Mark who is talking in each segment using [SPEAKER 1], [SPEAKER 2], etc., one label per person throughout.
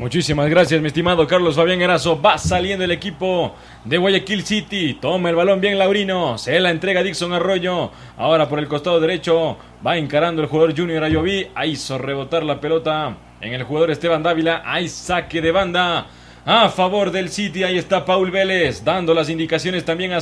[SPEAKER 1] Muchísimas gracias, mi estimado Carlos Fabián Erazo. Va saliendo el equipo de Guayaquil City. Toma el balón bien Laurino. Se la entrega Dixon Arroyo. Ahora por el costado derecho va encarando el jugador Junior Ayoví. Ahí hizo rebotar la pelota en el jugador Esteban Dávila. Hay saque de banda a favor del City. Ahí está Paul Vélez dando las indicaciones también a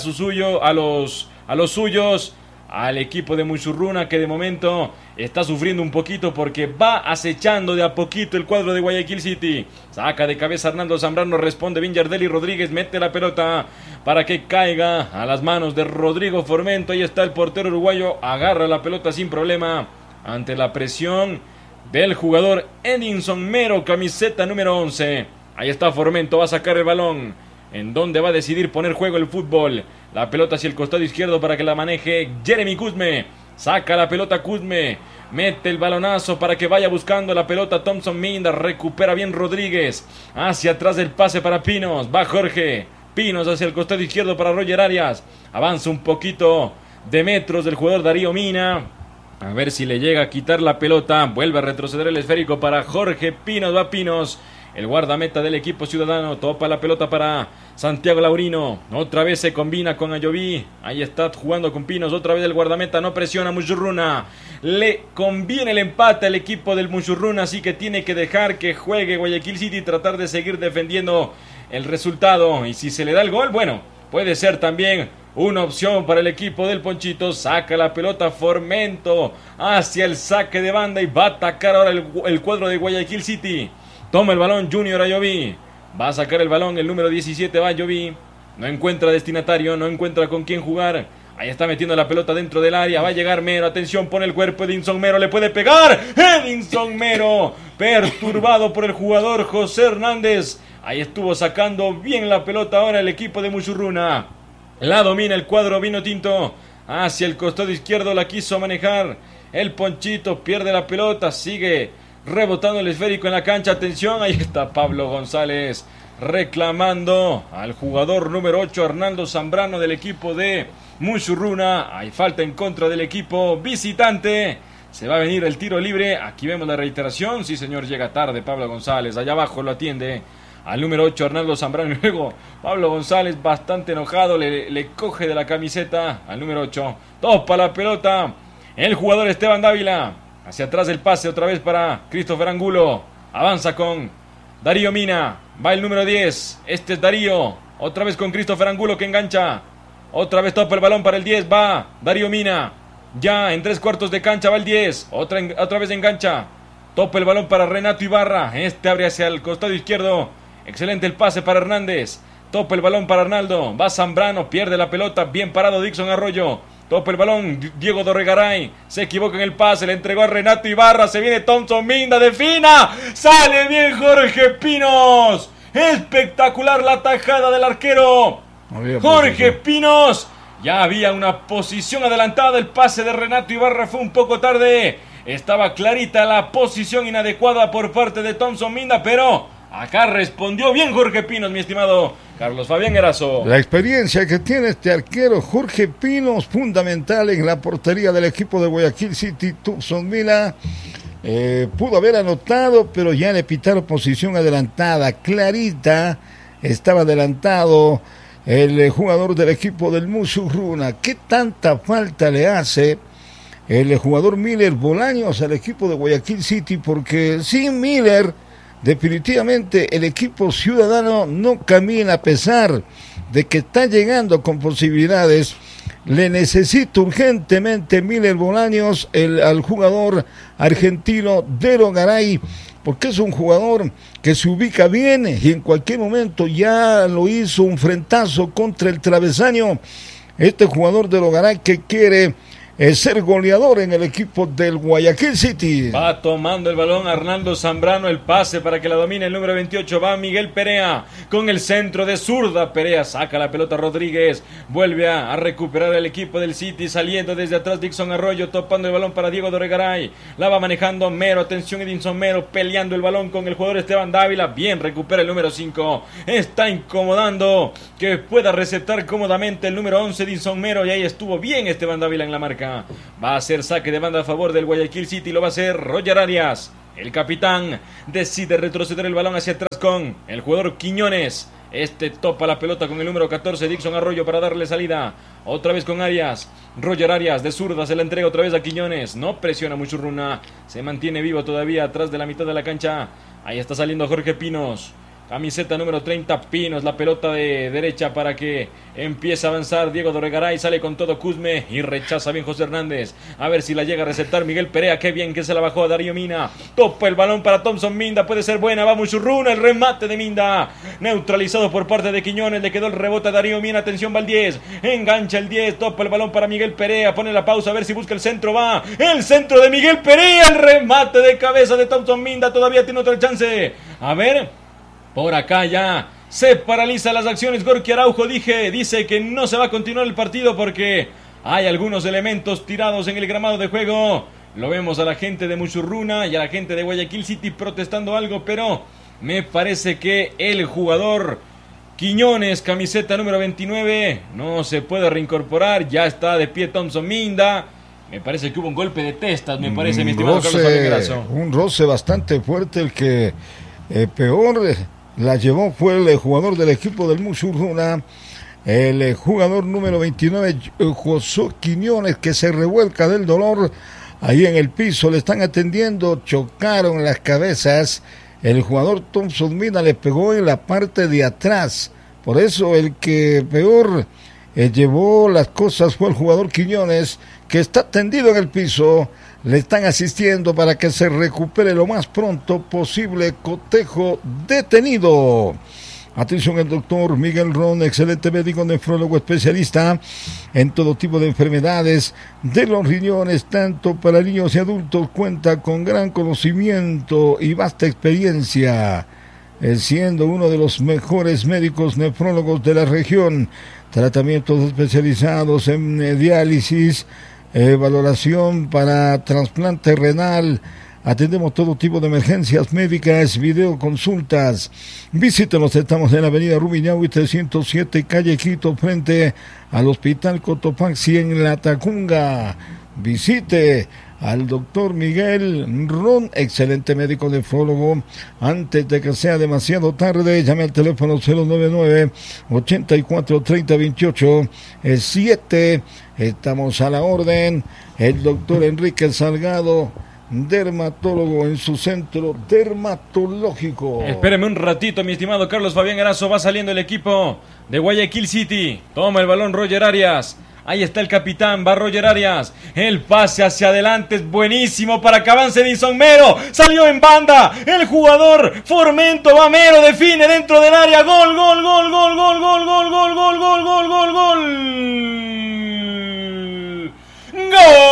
[SPEAKER 1] los suyos. Al equipo de Muchurruna, que de momento está sufriendo un poquito porque va acechando de a poquito el cuadro de Guayaquil City. Saca de cabeza Arnaldo Zambrano, responde Villardelli Rodríguez, mete la pelota para que caiga a las manos de Rodrigo Formento. Ahí está el portero uruguayo, agarra la pelota sin problema ante la presión del jugador Edinson Mero, camiseta número 11. Ahí está Formento, va a sacar el balón, en donde va a decidir poner juego el fútbol. La pelota hacia el costado izquierdo para que la maneje Jeremy Cuzme. Saca la pelota Cuzme. Mete el balonazo para que vaya buscando la pelota Thompson Minda. Recupera bien Rodríguez. Hacia atrás el pase para Pinos. Va Jorge Pinos hacia el costado izquierdo para Roger Arias. Avanza un poquito de metros del jugador Darío Mina. A ver si le llega a quitar la pelota. Vuelve a retroceder el esférico para Jorge Pinos. Va Pinos, el guardameta del equipo ciudadano. Topa la pelota para Santiago Laurino. Otra vez se combina con Ayoví. Ahí está jugando con Pinos. Otra vez el guardameta. No presiona a Muchurruna. Le conviene el empate al equipo del Muchurruna. Así que tiene que dejar que juegue Guayaquil City y tratar de seguir defendiendo el resultado. Y si se le da el gol, bueno, puede ser también una opción para el equipo del Ponchito. Saca la pelota Formento hacia el saque de banda y va a atacar ahora el cuadro de Guayaquil City. Toma el balón Junior Ayoví. Va a sacar el balón el número 17, va Ayoví. No encuentra destinatario, no encuentra con quién jugar. Ahí está metiendo la pelota dentro del área. Va a llegar Mero, atención, pone el cuerpo Edinson Mero, le puede pegar. Edinson Mero, perturbado por el jugador José Hernández. Ahí estuvo sacando bien la pelota ahora el equipo de Muchurruna. La domina el cuadro vino tinto. Hacia el costado izquierdo la quiso manejar el Ponchito, pierde la pelota, sigue rebotando el esférico en la cancha. Atención, ahí está Pablo González reclamando al jugador número 8, Arnaldo Zambrano, del equipo de Muchurruna. Hay falta en contra del equipo visitante. Se va a venir el tiro libre. Aquí vemos la reiteración. Sí, señor, llega tarde Pablo González. Allá abajo lo atiende al número 8, Arnaldo Zambrano. Y luego Pablo González, bastante enojado, le coge de la camiseta al número 8. Topa la pelota el jugador Esteban Dávila. Hacia atrás el pase otra vez para Christopher Angulo. Avanza con Darío Mina. Va el número 10. Este es Darío. Otra vez con Christopher Angulo que engancha. Otra vez topa el balón para el 10. Va Darío Mina. Ya en 3/4 de cancha va el 10. Otra vez engancha. Topa el balón para Renato Ibarra. Este abre hacia el costado izquierdo. Excelente el pase para Hernández. Topa el balón para Arnaldo. Va Zambrano. Pierde la pelota. Bien parado Dixon Arroyo. Topa el balón Diego Dorregaray. Se equivoca en el pase. Le entregó a Renato Ibarra. Se viene Thompson Minda. Defina. Sale bien Jorge Pinos. Espectacular la tajada del arquero Jorge Pinos. Ya había una posición adelantada. El pase de Renato Ibarra fue un poco tarde. Estaba clarita la posición inadecuada por parte de Thompson Minda, pero acá respondió bien Jorge Pinos, mi estimado Carlos Fabián Erazo.
[SPEAKER 2] La experiencia que tiene este arquero Jorge Pinos, fundamental en la portería del equipo de Guayaquil City. Thompson Minda pudo haber anotado, pero ya le pitaron posición adelantada, clarita. Estaba adelantado el jugador del equipo del Muchurruna. ¿Qué tanta falta le hace el jugador Miller Bolaños al equipo de Guayaquil City? Porque sin Miller, definitivamente el equipo ciudadano no camina, a pesar de que está llegando con posibilidades. Le necesita urgentemente Miller Bolaños al jugador argentino Dero Garay, porque es un jugador que se ubica bien y en cualquier momento ya lo hizo un frentazo contra el travesaño. Este jugador de Garay que quiere ser goleador en el equipo del Guayaquil City.
[SPEAKER 1] Va tomando el balón Arnaldo Zambrano, el pase para que la domine el número 28, va Miguel Perea, con el centro de zurda, Perea saca la pelota Rodríguez, vuelve a recuperar el equipo del City, saliendo desde atrás Dixon Arroyo, topando el balón para Diego Dorregaray, la va manejando Mero, atención Edinson Mero, peleando el balón con el jugador Esteban Dávila, bien recupera el número 5, está incomodando, que pueda receptar cómodamente el número 11 Edinson Mero, y ahí estuvo bien Esteban Dávila en la marca. Va a hacer saque de banda a favor del Guayaquil City, lo va a hacer Roger Arias. El capitán decide retroceder el balón hacia atrás con el jugador Quiñones. Este topa la pelota con el número 14, Dixon Arroyo, para darle salida. Otra vez con Arias. Roger Arias de zurda se la entrega otra vez a Quiñones. No presiona Muchurruna. Se mantiene vivo todavía atrás de la mitad de la cancha. Ahí está saliendo Jorge Pinos. Camiseta número 30, Pinos, la pelota de derecha para que empiece a avanzar Diego Dorregaray, sale con todo Cuzme y rechaza bien José Hernández. A ver si la llega a receptar Miguel Perea, qué bien que se la bajó a Darío Mina. Topa el balón para Thompson Minda, puede ser buena, va Muchurruna, el remate de Minda. Neutralizado por parte de Quiñones, le quedó el rebote a Darío Mina, atención va el 10. Engancha el 10, topa el balón para Miguel Perea, pone la pausa a ver si busca el centro, va. El centro de Miguel Perea, el remate de cabeza de Thompson Minda, todavía tiene otra chance. A ver... Por acá ya se paralizan las acciones. Gorky Araujo dice que no se va a continuar el partido porque hay algunos elementos tirados en el gramado de juego. Lo vemos a la gente de Muchurruna y a la gente de Guayaquil City protestando algo, pero me parece que el jugador Quiñones, camiseta número 29, no se puede reincorporar. Ya está de pie Thompson Minda. Me parece que hubo un golpe de testas, me parece, mi estimado Carlos Fabián Erazo.
[SPEAKER 2] Un roce bastante fuerte, el que peor la llevó fue el jugador del equipo del Muchurruna, el jugador número 29, José Quiñones, que se revuelca del dolor ahí en el piso. Le están atendiendo, chocaron las cabezas. El jugador Thompson Mina le pegó en la parte de atrás. Por eso el que peor llevó las cosas fue el jugador Quiñones, que está tendido en el piso. Le están asistiendo para que se recupere lo más pronto posible. Cotejo detenido. Atención, el doctor Miguel Ron, excelente médico nefrólogo especialista en todo tipo de enfermedades de los riñones, tanto para niños y adultos. Cuenta con gran conocimiento y vasta experiencia, siendo uno de los mejores médicos nefrólogos de la región. Tratamientos especializados en diálisis, valoración para trasplante renal. Atendemos todo tipo de emergencias médicas, videoconsultas. Visítenos, estamos en la avenida Rumiñahui 307, calle Quito, frente al Hospital Cotopaxi en La Tacunga. Visite al doctor Miguel Ron, excelente médico nefrólogo. Antes de que sea demasiado tarde, llame al teléfono 099-8430-28-7. Estamos a la orden. El doctor Enrique Salgado, dermatólogo, en su centro dermatológico.
[SPEAKER 1] Espéreme un ratito, mi estimado Carlos Fabián Erazo. Va saliendo el equipo de Guayaquil City. Toma el balón Roger Arias. Ahí está el capitán, va Roger Arias. El pase hacia adelante es buenísimo para que avance Edison Mero. Salió en banda el jugador Formento. Va Mero, define dentro del área. Gol, gol, gol, gol, gol, gol, gol, gol, gol, gol, gol, gol, gol, gol.